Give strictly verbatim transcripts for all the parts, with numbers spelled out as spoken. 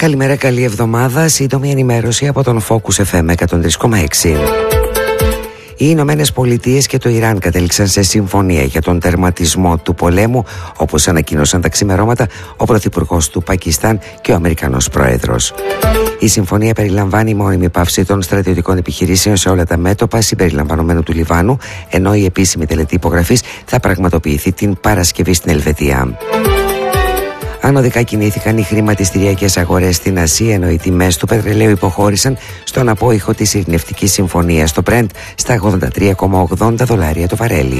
Καλημέρα, καλή εβδομάδα. Σύντομη ενημέρωση από τον Focus εφ εμ εκατόν τρία κόμμα έξι. Οι Ηνωμένες Πολιτείες και το Ιράν κατέληξαν σε συμφωνία για τον τερματισμό του πολέμου, όπως ανακοίνωσαν τα ξημερώματα ο Πρωθυπουργός του Πακιστάν και ο Αμερικανός Πρόεδρος. Η συμφωνία περιλαμβάνει μόνιμη πάυση των στρατιωτικών επιχειρήσεων σε όλα τα μέτωπα συμπεριλαμβανομένου του Λιβάνου, ενώ η επίσημη τελετή υπογραφής θα πραγματοποιηθεί την Παρασκευή στην Ελβετία. Ανωδικά κινήθηκαν οι χρηματιστηριακές αγορές στην Ασία, ενώ οι τιμές του πετρελαίου υποχώρησαν στον απόϊχο της ειρηνευτικής συμφωνίας στο Brent στα ογδόντα τρία κόμμα ογδόντα δολάρια το βαρέλι.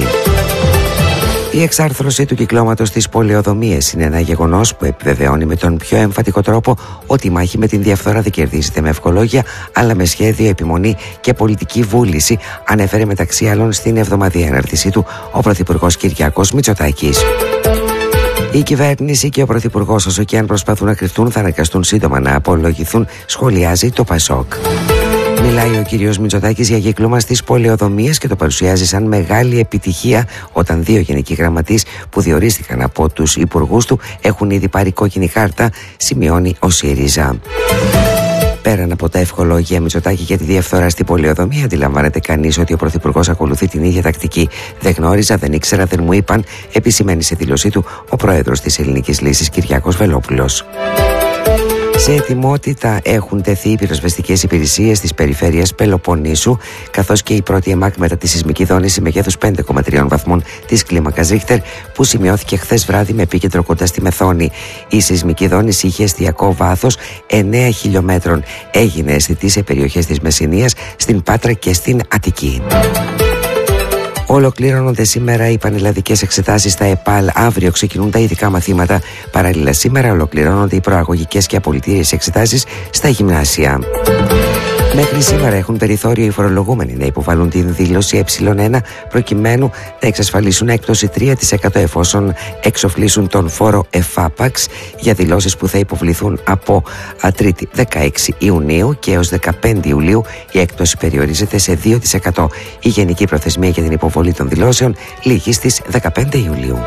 Η εξάρθρωση του κυκλώματος της πολεοδομίας είναι ένα γεγονός που επιβεβαιώνει με τον πιο εμφατικό τρόπο ότι η μάχη με την διαφθορά δεν κερδίζεται με ευκολόγια, αλλά με σχέδιο, επιμονή και πολιτική βούληση, ανέφερε μεταξύ άλλων στην εβδομαδιαία ανάρτησή του ο Πρωθυπουργός Κυριάκος Μητσοτάκης. Η κυβέρνηση και ο Πρωθυπουργός, όσο και αν προσπαθούν να κρυφτούν, θα αναγκαστούν σύντομα να απολογηθούν, σχολιάζει το Πασόκ. Μιλάει ο κύριος Μητσοτάκης για κύκλωμα στις πολεοδομίες και το παρουσιάζει σαν μεγάλη επιτυχία όταν δύο γενικοί γραμματείς που διορίστηκαν από τους υπουργούς του έχουν ήδη πάρει κόκκινη κάρτα, σημειώνει ο ΣΥΡΙΖΑ. Πέραν από τα ευχολόγια Μητσοτάκη για τη διαφθορά στην πολεοδομία, αντιλαμβάνεται κανείς ότι ο Πρωθυπουργός ακολουθεί την ίδια τακτική. Δεν γνώριζα, δεν ήξερα, δεν μου είπαν, επισημαίνει σε δήλωσή του ο πρόεδρος της Ελληνικής Λύσης Κυριάκος Βελόπουλος. Σε ετοιμότητα έχουν τεθεί οι πυροσβεστικές υπηρεσίες της περιφέρειας Πελοποννήσου, καθώς και η πρώτη ΕΜΑΚ μετά τη σεισμική δόνηση μεγέθους πέντε κόμμα τρία βαθμών της κλίμακας Ρίχτερ, που σημειώθηκε χθες βράδυ με επίκεντρο κοντά στη Μεθόνη. Η σεισμική δόνηση είχε εστιακό βάθος εννέα χιλιομέτρων. Έγινε αισθητή σε περιοχές της Μεσσηνίας, στην Πάτρα και στην Αττική. Ολοκληρώνονται σήμερα οι πανελλαδικές εξετάσεις στα ΕΠΑΛ. Αύριο ξεκινούν τα ειδικά μαθήματα. Παράλληλα, σήμερα ολοκληρώνονται οι προαγωγικές και απολυτήριες εξετάσεις στα γυμνάσια. Μέχρι σήμερα έχουν περιθώριο οι φορολογούμενοι να υποβάλουν την δήλωση ε1 προκειμένου να εξασφαλίσουν έκπτωση τρία τοις εκατό εφόσον εξοφλήσουν τον φόρο ΕΦΑΠΑΞ για δηλώσεις που θα υποβληθούν από τρίτη δεκαέξι Ιουνίου και έως δεκαπέντε Ιουλίου. Η έκπτωση περιορίζεται σε δύο τοις εκατό. Η γενική προθεσμία για την υποβολή των δηλώσεων λήγει στις δεκαπέντε Ιουλίου.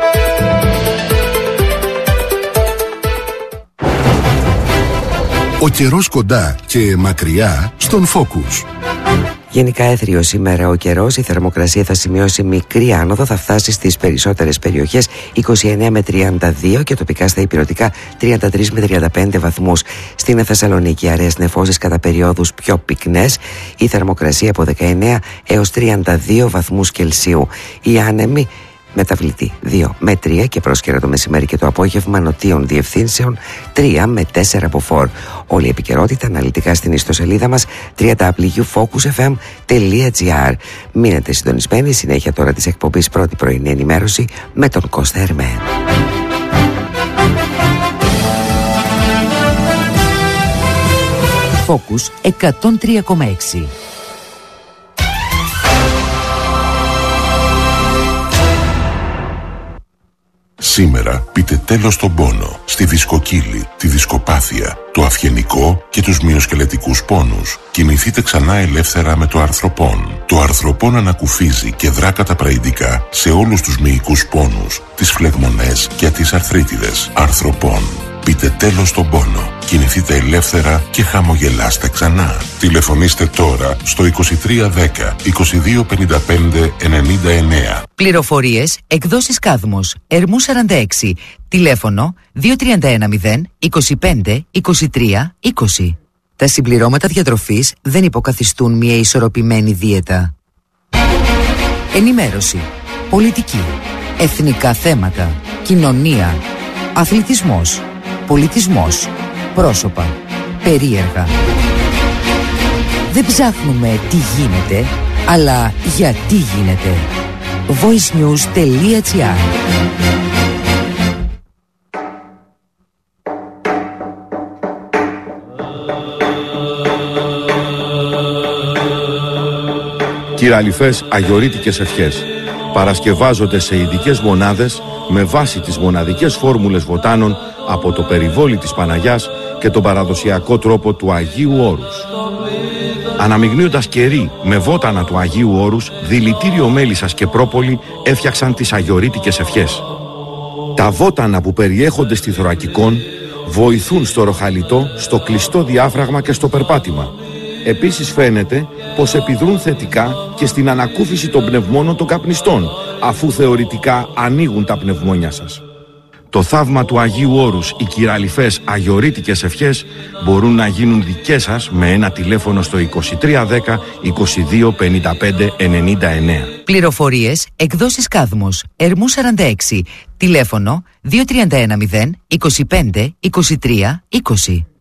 Ο καιρός κοντά και μακριά στον Focus. Γενικά έθριο σήμερα ο καιρός, η θερμοκρασία θα σημειώσει μικρή άνοδο, θα φτάσει στις περισσότερες περιοχές είκοσι εννέα με τριάντα δύο και τοπικά στα ηπειρωτικά τριάντα τρία με τριάντα πέντε βαθμούς. Στην Θεσσαλονίκη αραιές νεφώσεις κατά περιόδους πιο πυκνές, η θερμοκρασία από δεκαεννέα έως τριάντα δύο βαθμούς Κελσίου. Οι άνεμοι μεταβλητή δύο με τρία και πρόσκαιρα το μεσημέρι και το απόγευμα νοτίων διευθύνσεων τρία με τέσσερα από φορ. Όλη η επικαιρότητα αναλυτικά στην ιστοσελίδα μας double-u double-u double-u τελεία focus f m τελεία g r. Μείνετε συντονισμένοι, συνέχεια τώρα της εκπομπής πρώτη πρωινή ενημέρωση με τον Κώστα Ερμέ. Focus εκατόν τρία κόμμα έξι. Σήμερα πείτε τέλος στον πόνο, στη δισκοκύλη, τη δισκοπάθεια, το αυγενικό και τους μυοσκελετικούς πόνους. Κινηθείτε ξανά ελεύθερα με το αρθροπόν. Το αρθροπόν ανακουφίζει και δρά καταπραϊντικά σε όλους τους μυϊκούς πόνους, τις φλεγμονές και τις αρθρίτιδες. Αρθροπόν. Πείτε τέλος στον πόνο. Κινηθείτε ελεύθερα και χαμογελάστε ξανά. Τηλεφωνήστε τώρα στο είκοσι τρία δέκα είκοσι δύο πενήντα πέντε ενενήντα εννέα. Πληροφορίες εκδόσεις Κάδμος, Ερμού σαράντα έξι. Τηλέφωνο δύο τρία ένα μηδέν είκοσι πέντε είκοσι τρία είκοσι. Τα συμπληρώματα διατροφής δεν υποκαθιστούν μια ισορροπημένη δίαιτα. Ενημέρωση, πολιτική, εθνικά θέματα, κοινωνία, αθλητισμός, πολιτισμός, πρόσωπα, περίεργα. Δεν ψάχνουμε τι γίνεται, αλλά γιατί γίνεται. voice news τελεία g r. Κυραλιφές αγιορείτικες ευχές παρασκευάζονται σε ειδικές μονάδες με βάση τις μοναδικές φόρμουλες βοτάνων από το περιβόλι της Παναγιάς και τον παραδοσιακό τρόπο του Αγίου Όρους. Αναμειγνύοντας κερί με βότανα του Αγίου Όρους, δηλητήριο μέλισσας και πρόπολη έφτιαξαν τις αγιορείτικες ευχές. Τα βότανα που περιέχονται στη θωρακικόν βοηθούν στο ροχαλιτό, στο κλειστό διάφραγμα και στο περπάτημα. Επίσης φαίνεται πως επιδρούν θετικά και στην ανακούφιση των πνευμόνων των καπνιστών, αφού θεωρητικά ανοίγουν τα πνευμόνια σας. Το θαύμα του Αγίου Όρους, οι κυραλιφές αγιορείτικες ευχές μπορούν να γίνουν δικές σας με ένα τηλέφωνο στο είκοσι τρία δέκα είκοσι δύο πενήντα πέντε ενενήντα εννέα. Πληροφορίες, εκδόσεις Κάδμος, Ερμού σαράντα έξι, τηλέφωνο δύο τρία ένα μηδέν είκοσι πέντε είκοσι τρία είκοσι.